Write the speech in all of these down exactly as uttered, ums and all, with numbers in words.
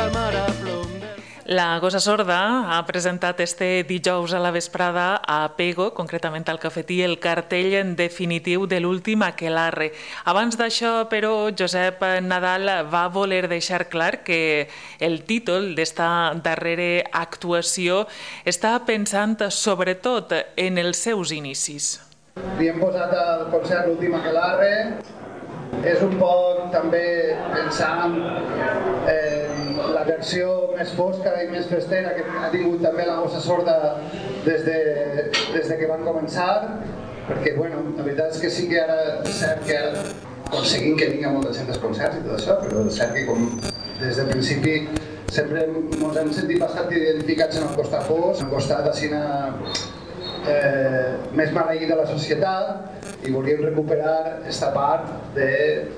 al mar a plom del... La Gossa Sorda ha presentat este dijous a la vesprada a Pego, concretament al cafetí, el cartell definitiu de l'últim aquelarre. Abans d'això, però, Josep Nadal va voler deixar clar que el títol d'esta darrera actuació està pensant sobretot en els seus inicis. Li hem posat al concert l'últim aquelarre. És un poc també pensant en la versió més fosca i més festera que ha tingut també la Gossa Sorda des de, des de que van començar, perquè bueno, la veritat és que sí que ara és cert que ara aconseguim que vingui molta gent als concerts i tot això, però és cert que com des del principi sempre ens hem sentit bastant identificats en el costat fos, en el costat així eh, més maleït de la societat, i volíem recuperar aquesta part de,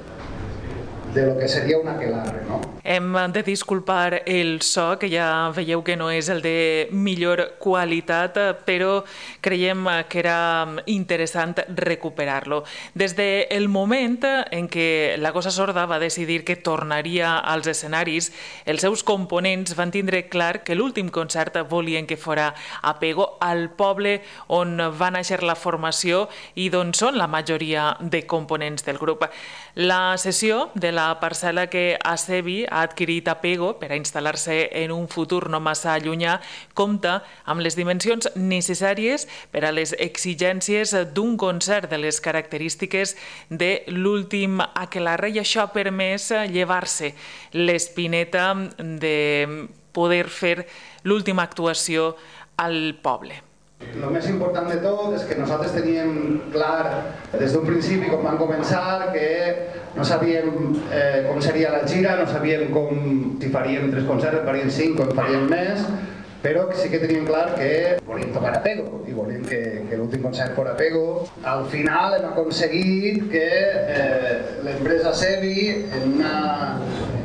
de lo que seria un aquelarre, no? Hem de disculpar el so, que ja veieu que no és el de millor qualitat, però creiem que era interessant recuperar-lo. Des del moment en què la Gossa Sorda va decidir que tornaria als escenaris, els seus components van tindre clar que l'últim concert volien que fora a Pego, al poble on va néixer la formació i d'on són la majoria de components del grup. La cessió de la parcel·la que Acebi ha adquirit a Pego per a instal·lar-se en un futur no massa llunyà compta amb les dimensions necessàries per a les exigències d'un concert de les característiques de l'últim aquelarre, i això ha permès llevar-se l'espineta de poder fer l'última actuació al poble. El més important de tot és que nosaltres teníem clar des d'un principi, quan vam començar, que no sabíem eh, com seria la gira, no sabíem com, si faríem tres concerts, faríem cinc o en faríem més, però sí que teníem clar que volíem tocar a Pego i volíem que, que l'últim concert fos a Pego. Al final hem aconseguit que eh, l'empresa Acebi, en una,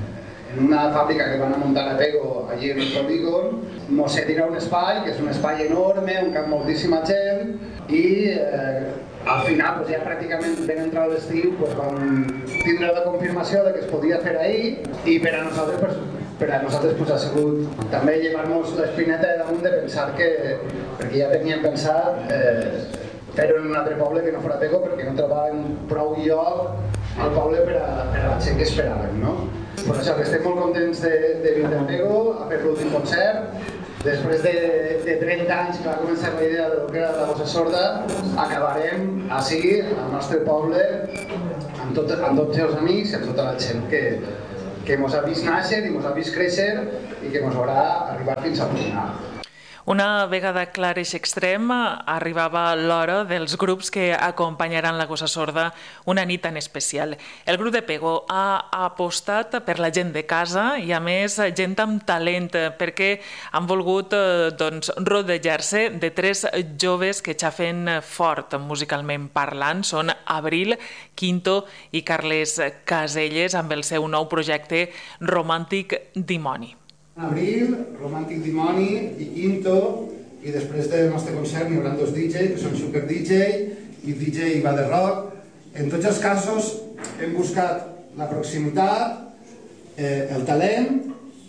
en una fàbrica que van a muntar a Pego, allí en el polígon, mos cedirà un espai, que és un espai enorme, on cap moltíssima gent, i eh, al final, pues, ja pràcticament ben entrat l'estiu, pues, vam tindre la confirmació de que es podia fer ahir, i per a nosaltres, pues, per a nosaltres pues, ha sigut també llevar-nos l'espineta de damunt de pensar que, perquè ja teníem pensat eh, fer-ho en un altre poble que no fora Pego, perquè no trobàvem prou lloc al poble per a, per a la gent que esperàvem, no? Per això que estem molt contents de, de vindre a Pego a fer l'últim concert. Després de, de trenta anys que va començar la idea de lo que era la Gossa Sorda, acabarem així, al nostre poble, amb, tot, amb tots els amics i amb tota la gent que, que mos ha vist néixer i mos ha vist créixer i que mos haurà arribat fins al final. Una vegada clar eix extrem, arribava l'hora dels grups que acompanyaran la Gossa Sorda una nit tan especial. El grup de Pego ha apostat per la gent de casa i, a més, gent amb talent, perquè han volgut doncs, rodejar-se de tres joves que xafen fort musicalment parlant. Són Abril, Quinto i Carles Caselles, amb el seu nou projecte Romàntic Dimoni. Abril, Romàntic Dimoni i Quinto, i després del nostre concert hi haurà dos D J, que són Super D J i D J va de rock. En tots els casos hem buscat la proximitat, eh, el talent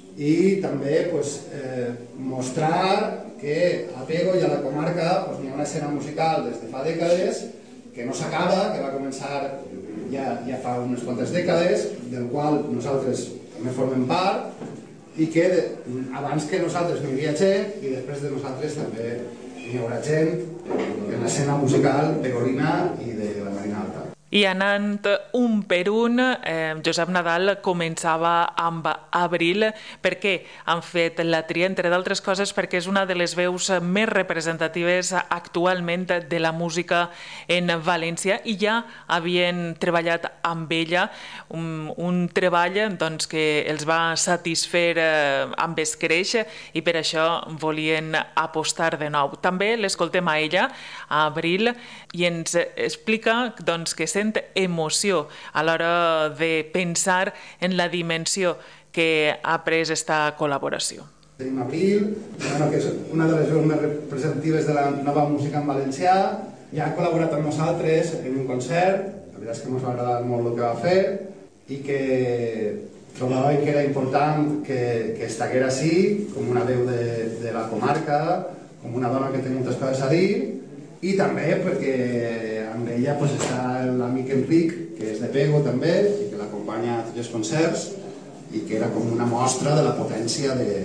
i també pues, eh, mostrar que a Pego i a la comarca pues, hi ha una escena musical des de fa dècades que no s'acaba, que va començar ja, ja fa unes quantes dècades, del qual nosaltres també formem part, i que abans que nosaltres no hi havia gent i després de nosaltres també hi haurà gent en l'escena musical pegorina i de la Marina Alta. I anant un per un, eh, Josep Nadal començava amb Abril. Per què han fet la tria? Entre d'altres coses perquè és una de les veus més representatives actualment de la música en València i ja havien treballat amb ella, un, un treball doncs, que els va satisfer eh, amb escreix i per això volien apostar de nou. També l'escoltem a ella, a Abril, i ens explica doncs, que sent emoció a l'hora de pensar en la dimensió que ha pres aquesta col·laboració. Tenim Abril, bueno, que és una de les veus més representatives de la nova música en valencià, ja ha col·laborat amb nosaltres en un concert, la veritat és que ens va agradar molt el que va fer i que trobava que era important que, que estiguera així, com una veu de, de la comarca, com una dona que té moltes coses a dir, i també perquè amb ella pues, està l'amic Enric, que és de Pego també, i que l'acompanya a tots els concerts, i que era com una mostra de la potència de,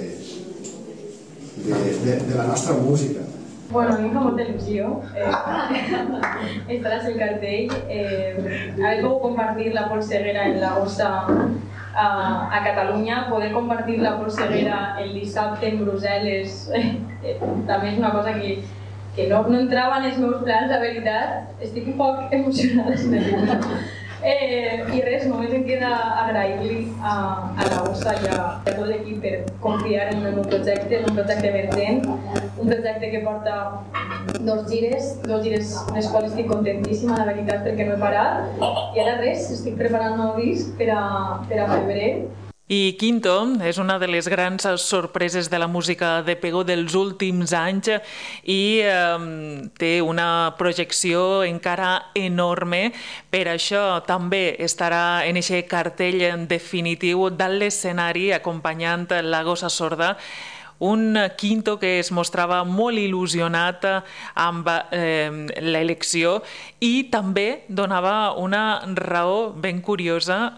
de, de, de la nostra música. Bueno, a mi em fa molta il·lusió eh, estar a el cartell, eh, haver pogut compartir la polseguera en la gossa a, a Catalunya, poder compartir la polseguera el dissabte en Brussel·les, eh, eh, també és una cosa que, que no, no entrava en els meus plans, la veritat. Estic un poc emocionada, si m'ajuda. Eh, I res, només em queda agrair-li a, a la gossa i a, a tot l'equip per confiar en el meu projecte, és un projecte emergent, un projecte que porta dos gires, dos gires les quals estic contentíssima, la veritat, perquè no he parat. I ara res, estic preparant un nou disc per a, per a febrer. I Quinto és una de les grans sorpreses de la música de Pego dels últims anys i eh, té una projecció encara enorme. Per això també estarà en aquest cartell definitiu dalt l'escenari acompanyant la gossa sorda. Un Quinto que es mostrava molt il·lusionat amb eh, l'elecció i també donava una raó ben curiosa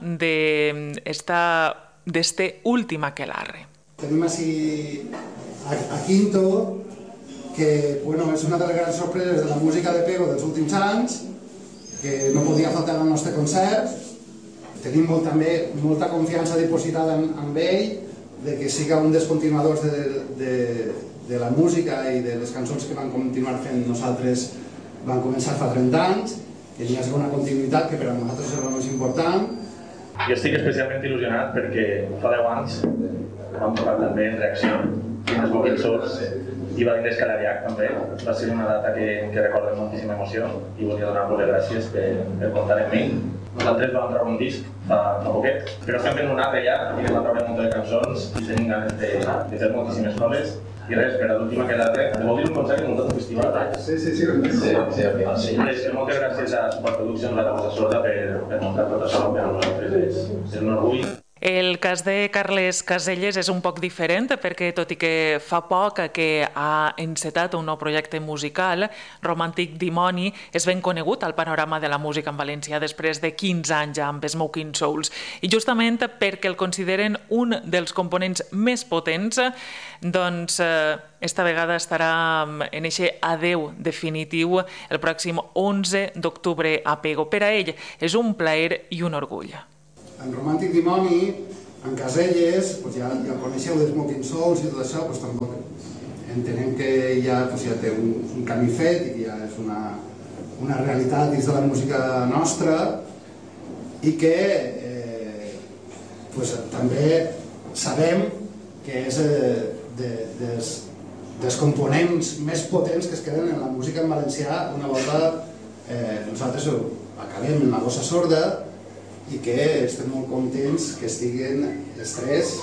d'esta d'este últim aquelarre. Tenim així a, a Quinto, que bueno, és una de les grans sorpreses de la música de Pego dels últims anys, que no podia faltar al nostre concert. Tenim molt, també molta confiança dipositada en, en ell, de que siga un dels continuadors de, de, de la música i de les cançons que vam continuar fent nosaltres van començar fa trenta anys, que hi hagi una continuïtat que per a nosaltres és el més important. Jo estic especialment il·lusionat perquè fa deu anys vam tocar també en Reacció, en els Boquins Sols, i va vindre Escalariac també. Va ser una data que, que recordo amb moltíssima emoció i volia donar-vos les gràcies per, per comptar amb mi. Nosaltres vam treure un disc fa, fa poquet, però estem fent un altre ja i vam treure un munt de cançons i tenim ganes de, de fer moltíssimes coses. I res, per a l'última que l'altre, te vol dir un concert en un tot festival, eh? Sí, sí, sí. Sí, sí, al final sí. Res, moltes gràcies a Superproduccions, a la Gossa Sorda, per, per muntar tot això, per a nosaltres és, és un orgull. El cas de Carles Caselles és un poc diferent perquè, tot i que fa poc que ha encetat un nou projecte musical, Romàntic Dimoni és ben conegut al panorama de la música en valencià després de quinze anys amb Smoking Souls. I justament perquè el consideren un dels components més potents, doncs esta vegada estarà en eixe adeu definitiu el pròxim onze d'octubre a Pego. Per a ell és un plaer i un orgull. En Romàntic Dimoni, en Caselles, doncs ja, ja coneixeu de Smoking Souls i tot això, doncs tampoc entenem que ja, doncs ja té un, un camí fet i que ja és una, una realitat dins de la música nostra i que eh, doncs, també sabem que és eh, de, des, dels components més potents que es queden en la música en valencià una volta eh, nosaltres acabem en la Gossa Sorda i que estem molt contents que estiguen els tres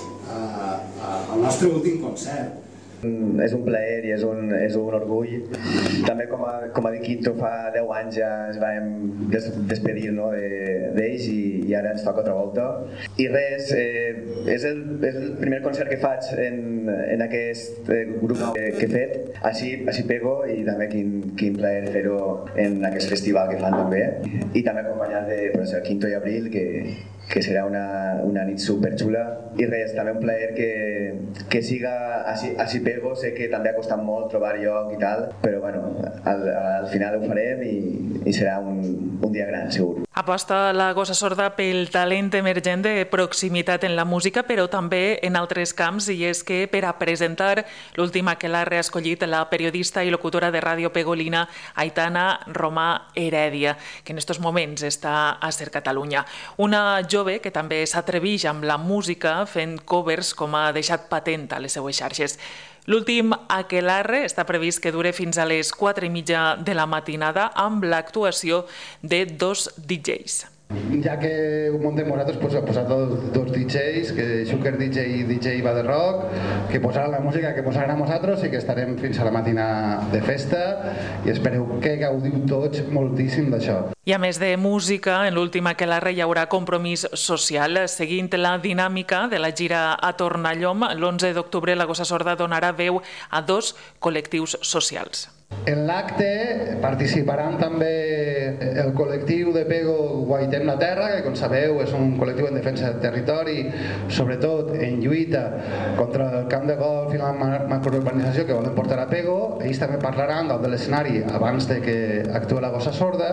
al nostre últim concert. És un plaer i és un, és un orgull. També, com ha, com ha dit Quinto, fa deu anys ja ens vam des, despedir no, d'ells de, i, i ara ens toca altra volta. I res, eh, és, el, és el primer concert que faig en, en aquest grup que, que he fet. Així, així Pego i també quin, quin plaer fer-ho en aquest festival que fan també. I també acompanyat de pues, Quinto i Abril, que, que serà una, una nit superxula. I res, també un plaer que, que siga així, així Pego, sé que també ha costat molt trobar lloc i tal, però bueno, al, al final ho farem i, i serà un, un dia gran, segur. Aposta la Gossa Sorda pel talent emergent de proximitat en la música, però també en altres camps, i és que per a presentar l'última que l'ha reescollit la periodista i locutora de ràdio pegolina Aitana Romà Heredia, que en estos moments està a Ser Catalunya. Una jove que també s'atreveix amb la música fent covers, com ha deixat patent a les seues xarxes. L'últim aquelarre està previst que dure fins a les quatre i mitja de la matinada amb l'actuació de dos D Js. Ja que ho montem nosaltres, pues, ha posat dos, dos D Js, que Sugar D J i D J va de rock, que posaran la música que posaran a nosaltres i que estarem fins a la matina de festa i espereu que gaudiu tots moltíssim d'això. I a més de música, en l'última aquelarre hi haurà compromís social. Seguint la dinàmica de la gira a Tornallom, l'onze d'octubre la Gossa Sorda donarà veu a dos col·lectius socials. En l'acte participaran també el col·lectiu de Pego Guaitem la Terra, que com sabeu és un col·lectiu en defensa del territori, sobretot en lluita contra el camp de golf i la macrourbanització que volen portar a Pego. Ells també parlaran de l'escenari abans de que actuï la Gossa Sorda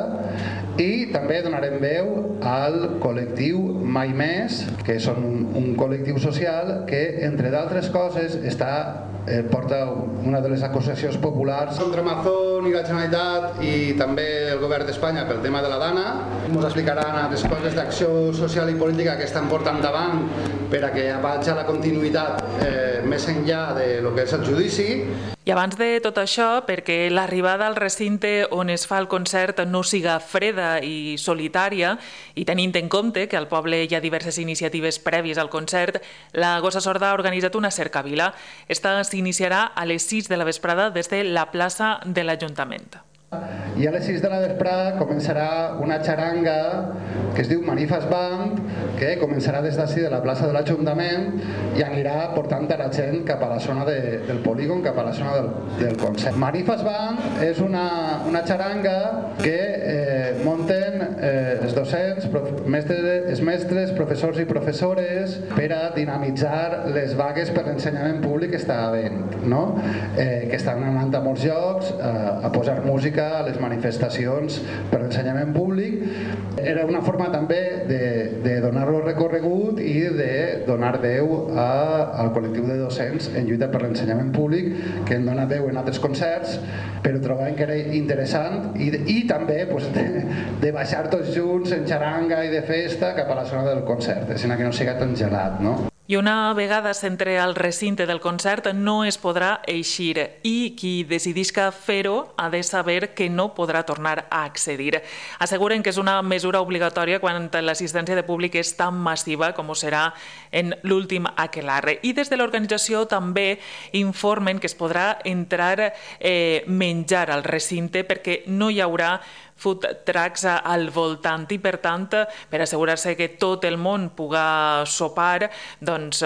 i també donarem veu al col·lectiu Mai Més, que són un, un col·lectiu social que, entre d'altres coses, està Eh, porta una de les acusacions populars contra Amazon i la Generalitat i també el govern d'Espanya pel tema de la Dana. Ens explicaran les coses d'acció social i política que estan portant davant per a que vagi a la continuïtat eh, més enllà de lo que és el judici. I abans de tot això, perquè l'arribada al recinte on es fa el concert no siga freda i solitària, i tenint en compte que al poble hi ha diverses iniciatives prèvies al concert, la Gossa Sorda ha organitzat una cercavila. Esta s'iniciarà a les sis de la vesprada des de la plaça de l'Ajuntament. I a les sis de la vesprada començarà una xaranga que es diu Manifas Band, que començarà des d'ací de la plaça de l'Ajuntament i anirà portant a la gent cap a la zona de, del polígon, cap a la zona del, del concert. Manifas Band és una, una xaranga que eh, munten eh, els docents, prof, mestres, els mestres, professors i professores per a dinamitzar les vagues per l'ensenyament públic que està havent, no? eh, que estan anant a molts llocs eh, a posar música a les manifestacions per l'ensenyament públic. Era una forma també de, de donar-lo recorregut i de donar veu a, al col·lectiu de docents en lluita per l'ensenyament públic, que en dona veu en altres concerts, però trobàvem que era interessant i, i també pues, de, de baixar tots junts en xaranga i de festa cap a la zona del concert, així que no siga tan gelat, no? I una vegada s'entre al recinte del concert no es podrà eixir i qui decidisca fer-ho ha de saber que no podrà tornar a accedir. Asseguren que és una mesura obligatòria quan l'assistència de públic és tan massiva com ho serà en l'últim aquelarre. I des de l'organització també informen que es podrà entrar eh, menjar al recinte perquè no hi haurà food trucks al voltant i, per tant, per assegurar-se que tot el món puga sopar, doncs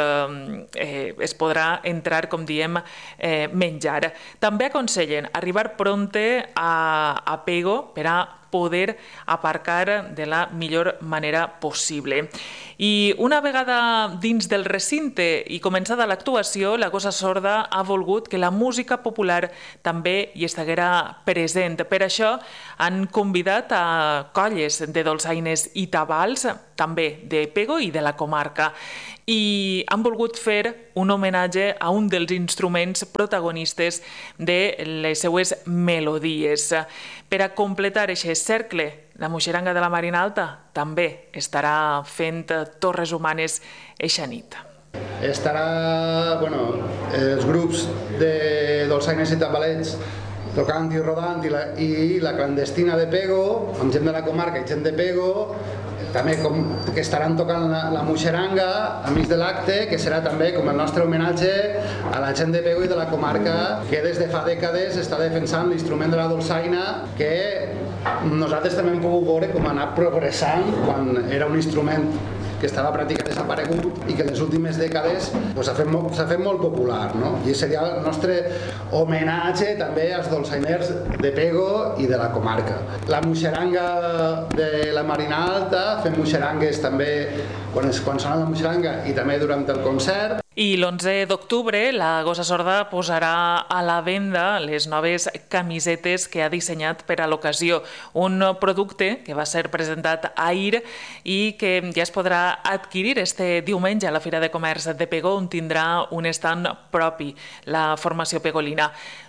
eh, es podrà entrar, com diem, eh, menjar. També aconsellen arribar prompte a, a Pego per a poder aparcar de la millor manera possible. I una vegada dins del recinte i començada l'actuació, la Gossa Sorda ha volgut que la música popular també hi estiguera present. Per això han convidat a colles de dolçaines i tabals, també de Pego i de la comarca, i han volgut fer un homenatge a un dels instruments protagonistes de les seues melodies. Per a completar aquest cercle, la Muixeranga de la Marina Alta també estarà fent torres humanes eixa nit. Estarà, bueno, els grups de dolçaines i tambalets tocant i rodant i la, i la clandestina de Pego, amb gent de la comarca i gent de Pego, també com que estaran tocant la, la Muixeranga a mig de l'acte, que serà també com el nostre homenatge a la gent de Pego i de la comarca que des de fa dècades està defensant l'instrument de la dolçaina, que nosaltres també hem pogut veure com ha anat progressant quan era un instrument que estava pràcticament desaparegut i que en les últimes dècades s'ha fet, fet molt popular, no? I seria el nostre homenatge també als dolçainers de Pego i de la comarca. La Muixeranga de la Marina Alta, fem muixerangues també quan, quan sona la muixeranga i també durant el concert. I l'onze d'octubre la Gossa Sorda posarà a la venda les noves camisetes que ha dissenyat per a l'ocasió. Un producte que va ser presentat ahir i que ja es podrà adquirir este diumenge a la Fira de Comerç de Pego, on tindrà un estand propi, la formació pegolina.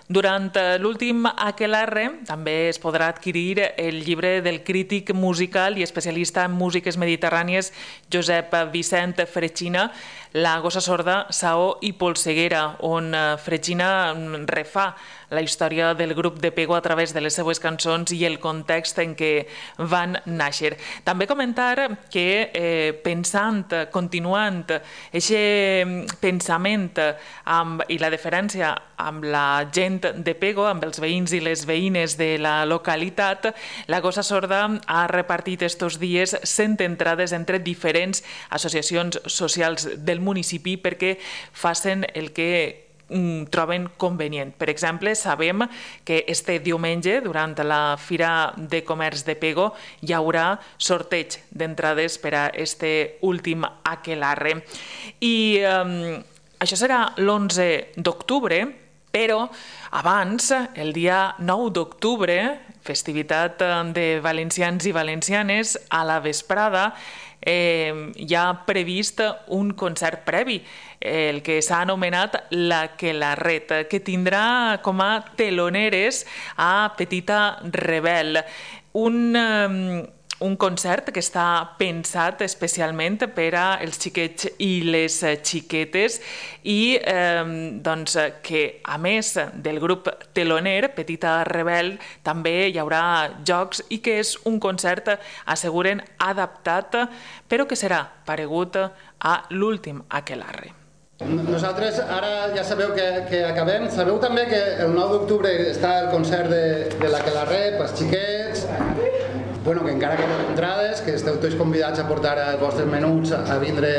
Durant l'últim aquelarre també es podrà adquirir el llibre del crític musical i especialista en músiques mediterrànies Josep Vicent Fregina, La gossa sorda, Saó i polseguera, on Fregina refà la història del grup de Pego a través de les seues cançons i el context en què van néixer. També comentar que eh, pensant, continuant aquest pensament amb, i la diferència amb la gent de Pego, amb els veïns i les veïnes de la localitat, la gossa sorda ha repartit estos dies cent entrades entre diferents associacions socials del municipi perquè facin el que troben convenient. Per exemple, sabem que este diumenge, durant la Fira de Comerç de Pego, hi haurà sorteig d'entrades per a este últim aquelarre. I eh, això serà l'onze d'octubre, però abans, el dia nou d'octubre, festivitat de valencians i valencianes, a la vesprada, eh, hi ha previst un concert previ, el que s'ha anomenat l'Aquelarret, que tindrà com a teloneres a Petita Rebel. Un... Eh, un concert que està pensat especialment per als xiquets i les xiquetes i eh, doncs, que, a més del grup teloner, Petita Rebel, també hi haurà jocs i que és un concert, asseguren, adaptat, però que serà paregut a l'últim aquelarre. Nosaltres ara ja sabeu que, que acabem. Sabeu també que el nou d'octubre està el concert de, de l'Aquelarre pels xiquets. Bueno, que encara queden entrades, que esteu tots convidats a portar els vostres menuts a vindre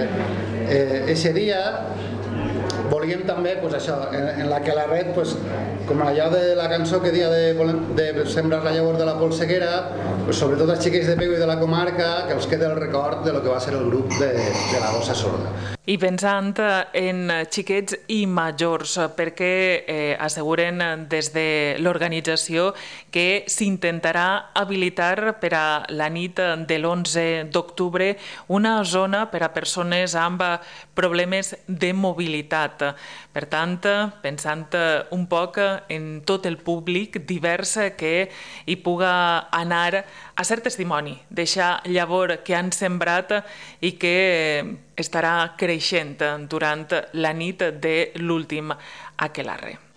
eixe eh, dia. Volíem també, pues, això, en, en l'Aquelarret, pues, com allò de la cançó que dia de, de sembrar la llavor de la polseguera, pues, sobretot els xiquets de Pego i de la comarca, que els quede el record de lo que va ser el grup de, de la gossa sorda. I pensant en xiquets i majors, perquè eh, asseguren des de l'organització que s'intentarà habilitar per a la nit de l'onze d'octubre una zona per a persones amb problemes de mobilitat. Per tant, pensant un poc en tot el públic divers que hi puga anar a ser testimoni, deixar llavor que han sembrat i que estarà creixent durant la nit de l'últim aquelarre.